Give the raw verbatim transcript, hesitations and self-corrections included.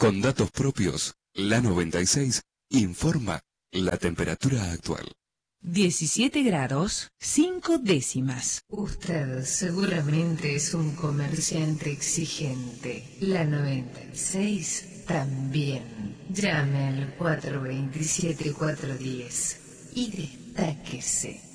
Con datos propios, la noventa y seis informa la temperatura actual. diecisiete grados, cinco décimas. Usted seguramente es un comerciante exigente. La noventa y seis también. Llame al cuatro dos siete, cuatro uno cero y destáquese.